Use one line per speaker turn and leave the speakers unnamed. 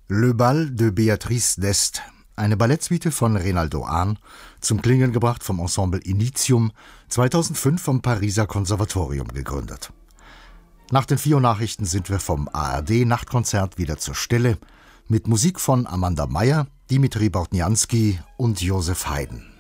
Le Bal de Béatrice d'Este, eine Ballettsuite von Reynaldo Hahn, zum Klingen gebracht vom Ensemble Initium, 2005 vom Pariser Konservatorium gegründet. Nach den 4 Nachrichten sind wir vom ARD-Nachtkonzert wieder zur Stelle, mit Musik von Amanda Meyer, Dimitri Bortnianski und Josef Haydn.